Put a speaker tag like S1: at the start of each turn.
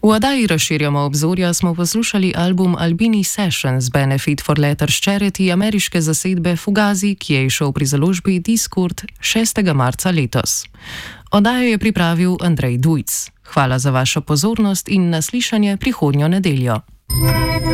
S1: V oddaji Razširjamo obzorja smo poslušali album Albini Sessions Benefit for Letters Charity ameriške zasedbe Fugazi, ki je izšel pri založbi Discord 6. marca letos. Oddajo je pripravil Andrej Dujc. Hvala za vašo pozornost in naslišanje prihodnjo nedeljo.